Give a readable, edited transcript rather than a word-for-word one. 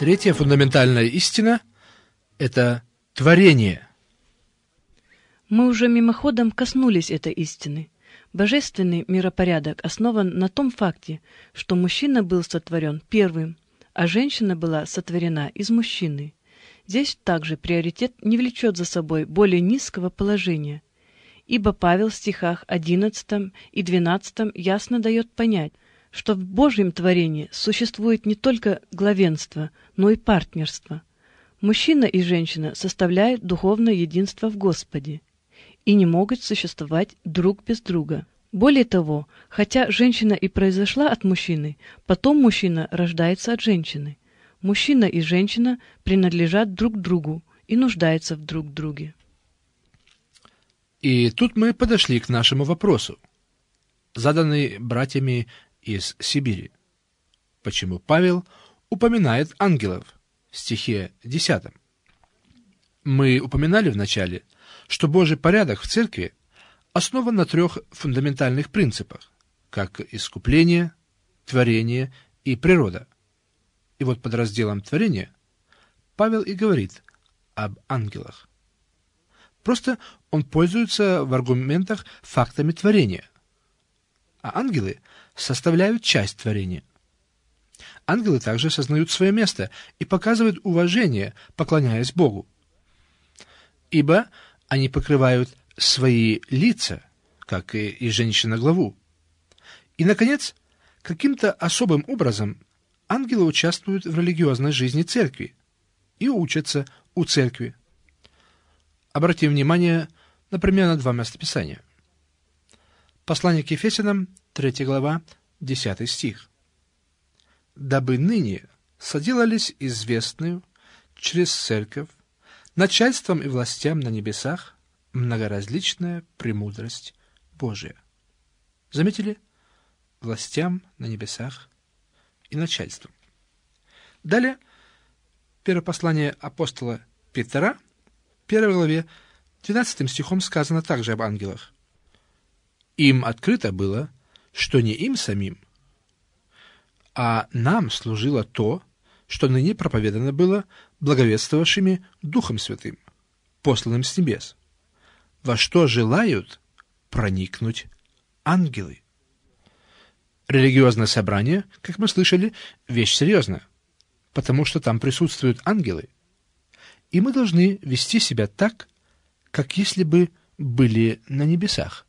Третья фундаментальная истина – это творение. Мы уже мимоходом коснулись этой истины. Божественный миропорядок основан на том факте, что мужчина был сотворен первым, а женщина была сотворена из мужчины. Здесь также приоритет не влечет за собой более низкого положения, ибо Павел в стихах 11 и 12 ясно дает понять, что в Божьем творении существует не только главенство, но и партнерство. Мужчина и женщина составляют духовное единство в Господе и не могут существовать друг без друга. Более того, хотя женщина и произошла от мужчины, потом мужчина рождается от женщины. Мужчина и женщина принадлежат друг другу и нуждаются в друг друге. И тут мы подошли к нашему вопросу, заданный братьями из Сибири. Почему Павел упоминает ангелов в стихе 10? Мы упоминали в начале, что Божий порядок в церкви основан на 3 фундаментальных принципах, как искупление, творение и природа. И вот под разделом творения Павел и говорит об ангелах. Просто он пользуется в аргументах фактами творения. А ангелы составляют часть творения. Ангелы также сознают свое место и показывают уважение, поклоняясь Богу. Ибо они покрывают свои лица, как и женщина-главу. И, наконец, каким-то особым образом ангелы участвуют в религиозной жизни церкви и учатся у церкви. Обратим внимание, например, на 2 местописания. Послание к Ефесянам, 3 глава, 10 стих. «Дабы ныне соделались известную через церковь начальством и властям на небесах многоразличная премудрость Божия». Заметили? Властям на небесах и начальством. Далее, первое послание апостола Петра, 1 главе, 12 стихом сказано также об ангелах. «Им открыто было, что не им самим, а нам служило то, что ныне проповедано было благовествовавшими Духом Святым, посланным с небес, во что желают проникнуть ангелы». Религиозное собрание, как мы слышали, вещь серьезная, потому что там присутствуют ангелы, и мы должны вести себя так, как если бы были на небесах.